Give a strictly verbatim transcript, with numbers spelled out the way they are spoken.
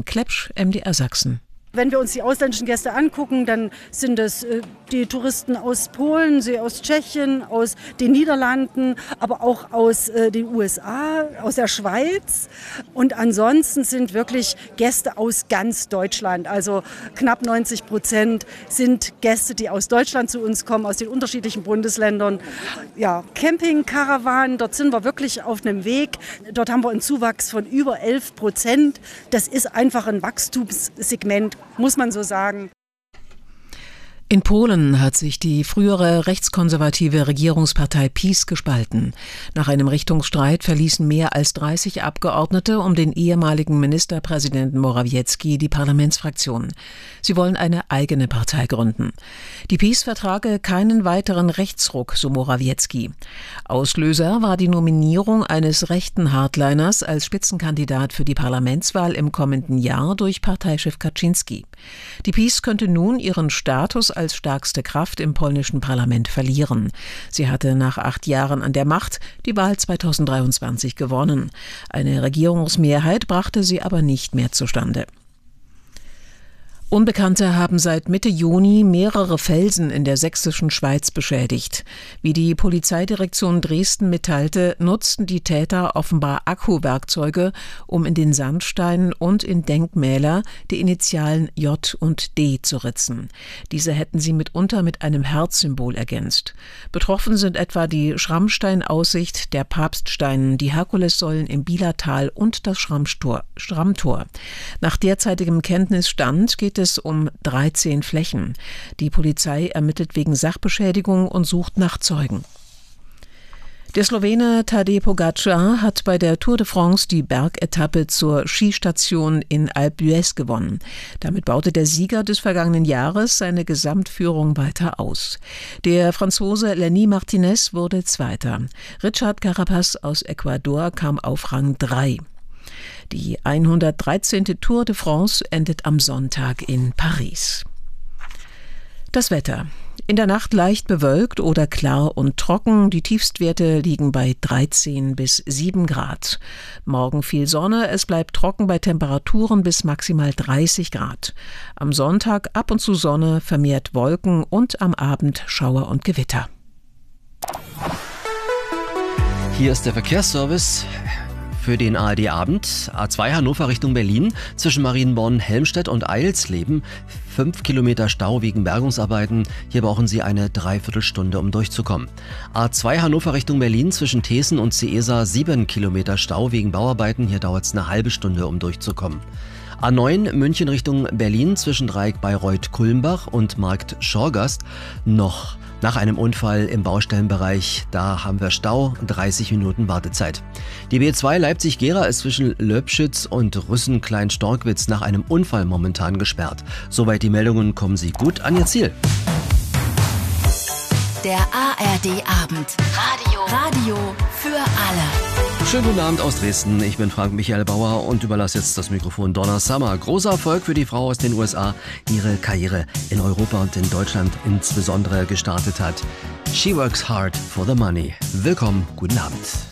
Klepsch, M D R Sachsen. Wenn wir uns die ausländischen Gäste angucken, dann sind es äh, die Touristen aus Polen, sie aus Tschechien, aus den Niederlanden, aber auch aus äh, den U S A, aus der Schweiz. Und ansonsten sind wirklich Gäste aus ganz Deutschland. Also knapp neunzig Prozent sind Gäste, die aus Deutschland zu uns kommen, aus den unterschiedlichen Bundesländern. Ja, Camping-Karawanen, dort sind wir wirklich auf einem Weg. Dort haben wir einen Zuwachs von über elf Prozent. Das ist einfach ein Wachstumssegment, muss man so sagen. In Polen hat sich die frühere rechtskonservative Regierungspartei PiS gespalten. Nach einem Richtungsstreit verließen mehr als dreißig Abgeordnete um den ehemaligen Ministerpräsidenten Morawiecki die Parlamentsfraktion. Sie wollen eine eigene Partei gründen. Die PiS vertrage keinen weiteren Rechtsruck, so Morawiecki. Auslöser war die Nominierung eines rechten Hardliners als Spitzenkandidat für die Parlamentswahl im kommenden Jahr durch Parteichef Kaczynski. Die PiS könnte nun ihren Status als stärkste Kraft im polnischen Parlament verlieren. Sie hatte nach acht Jahren an der Macht die Wahl zweitausenddreiundzwanzig gewonnen. Eine Regierungsmehrheit brachte sie aber nicht mehr zustande. Unbekannte haben seit Mitte Juni mehrere Felsen in der sächsischen Schweiz beschädigt. Wie die Polizeidirektion Dresden mitteilte, nutzten die Täter offenbar Akkuwerkzeuge, um in den Sandstein und in Denkmäler die Initialen J und D zu ritzen. Diese hätten sie mitunter mit einem Herzsymbol ergänzt. Betroffen sind etwa die Schrammsteinaussicht, der Papststein, die Herkulessäulen im Bielertal und das Schrammtor. Schrammtor. Nach derzeitigem Kenntnisstand geht es um dreizehn Flächen. Die Polizei ermittelt wegen Sachbeschädigung und sucht nach Zeugen. Der Slowene Tadej Pogačar hat bei der Tour de France die Bergetappe zur Skistation in Alpe d'Huez gewonnen. Damit baute der Sieger des vergangenen Jahres seine Gesamtführung weiter aus. Der Franzose Lenny Martinez wurde Zweiter. Richard Carapaz aus Ecuador kam auf Rang drei. Die hundertdreizehnte Tour de France endet am Sonntag in Paris. Das Wetter. In der Nacht leicht bewölkt oder klar und trocken. Die Tiefstwerte liegen bei dreizehn bis sieben Grad. Morgen viel Sonne, es bleibt trocken bei Temperaturen bis maximal dreißig Grad. Am Sonntag ab und zu Sonne, vermehrt Wolken und am Abend Schauer und Gewitter. Hier ist der Verkehrsservice für den A R D-Abend. A zwei Hannover Richtung Berlin zwischen Marienborn, Helmstedt und Eilsleben. Fünf Kilometer Stau wegen Bergungsarbeiten. Hier brauchen Sie eine Dreiviertelstunde, um durchzukommen. A zwei Hannover Richtung Berlin zwischen Thesen und Ciesa. Sieben Kilometer Stau wegen Bauarbeiten. Hier dauert es eine halbe Stunde, um durchzukommen. A neun München Richtung Berlin zwischen Dreieck Bayreuth-Kulmbach und Markt Schorgast. Noch nach einem Unfall im Baustellenbereich, da haben wir Stau, dreißig Minuten Wartezeit. Die B zwei Leipzig-Gera ist zwischen Löbschütz und Rüssen-Klein-Storkwitz nach einem Unfall momentan gesperrt. Soweit die Meldungen, kommen Sie gut an Ihr Ziel. Der A R D-Abend. Radio. Radio für alle. Schönen guten Abend aus Dresden. Ich bin Frank Michael Bauer und überlasse jetzt das Mikrofon Donna Summer. Großer Erfolg für die Frau aus den U S A, die ihre Karriere in Europa und in Deutschland insbesondere gestartet hat. She works hard for the money. Willkommen, guten Abend.